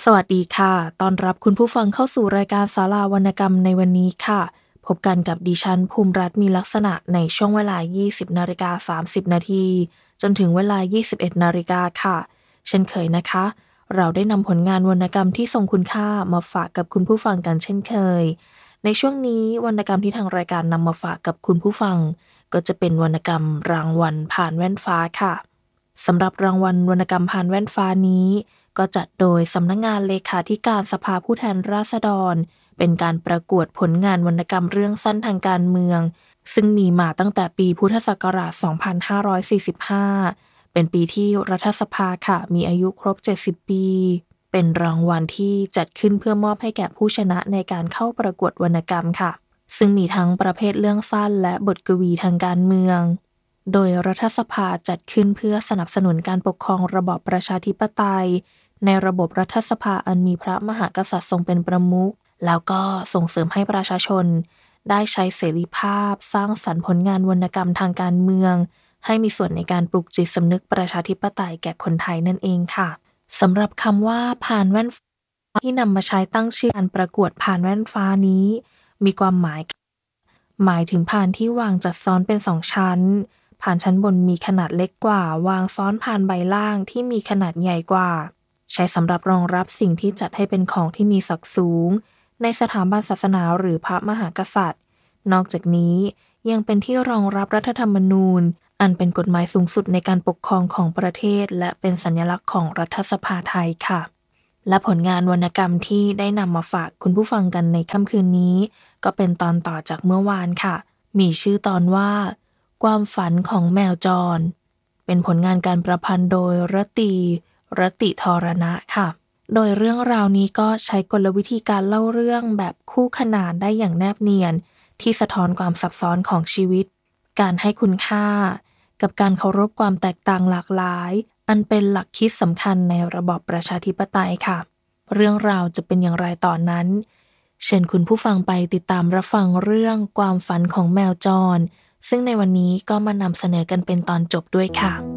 สวัสดีค่ะต้อนรับคุณผู้ฟังเข้าสู่รายการศาลาวรรณกรรมในวันนี้ค่ะพบกันกับดิฉันภูมิรัตน์มีลักษณะในช่วงเวลา 20:30 นาทีจนถึงเวลา 21 นาฬิกาค่ะเช่นเคยนะคะเราได้นำผลงานวรรณกรรมที่ทรงคุณค่ามาฝากกับคุณผู้ฟังกันเช่นเคยในช่วงนี้วรรณกรรมที่ทางรายการนำมาฝากกับคุณผู้ฟังก็จะเป็นวรรณกรรมรางวัลผ่านแว่นฟ้าค่ะสำหรับรางวัลวรรณกรรมผ่านแว่นฟ้านี้ก็จัดโดยสำนักงานเลขาธิการสภาผู้แทนราษฎรเป็นการประกวดผลงานวรรณกรรมเรื่องสั้นทางการเมืองซึ่งมีมาตั้งแต่ปีพุทธศักราช 2545 เป็นปีที่รัฐสภาค่ะมีอายุครบ 70 ปี เป็นรางวัลที่จัดขึ้นเพื่อมอบให้แก่ผู้ชนะในการเข้าประกวดวรรณกรรมค่ะซึ่งมีทั้งประเภทเรื่องสั้นและบทกวีทางการเมืองโดยรัฐสภาจัดขึ้นเพื่อสนับสนุนการปกครองระบอบประชาธิปไตยในระบบรัฐสภาอันมีพระมหากษัตริย์ทรงเป็นประมุขแล้วก็ส่งเสริมให้ประชาชนได้ใช้เสรีภาพสร้างสรรค์ผลงานวรรณกรรมทางการเมืองให้มีส่วนในการปลุกจิตสำนึกประชาธิปไตยแก่คนไทยนั่นเองค่ะสำหรับคำว่าผ่านแว่นฟ้าที่นำมาใช้ตั้งชื่อการประกวดผ่านแว่นฟ้านี้มีความหมายถึงผ่านที่วางจัดซ้อนเป็น2ชั้นผ่านชั้นบนมีขนาดเล็กกว่าวางซ้อนผ่านใบล่างที่มีขนาดใหญ่กว่าใช้สำหรับรองรับสิ่งที่จัดให้เป็นของที่มีศักดิ์สูงในสถาบันศาสนาหรือพระมหากษัตริย์นอกจากนี้ยังเป็นที่รองรับรัฐธรรมนูญอันเป็นกฎหมายสูงสุดในการปกครองของประเทศและเป็นสัญลักษณ์ของรัฐสภาไทยค่ะและผลงานวรรณกรรมที่ได้นำมาฝากคุณผู้ฟังกันในค่ำคืนนี้ก็เป็นตอนต่อจากเมื่อวานค่ะมีชื่อตอนว่าความฝันของแมวจรเป็นผลงานการประพันธ์โดยรติธรณะค่ะโดยเรื่องราวนี้ก็ใช้กลวิธีการเล่าเรื่องแบบคู่ขนานได้อย่างแนบเนียนที่สะท้อนความซับซ้อนของชีวิตการให้คุณค่ากับการเคารพความแตกต่างหลากหลายอันเป็นหลักคิดสำคัญในระบอบประชาธิปไตยค่ะเรื่องราวจะเป็นอย่างไรต่อนนั้นเชิญคุณผู้ฟังไปติดตามรับฟังเรื่องความฝันของแมวจรซึ่งในวันนี้ก็มานำเสนอกันเป็นตอนจบด้วยค่ะ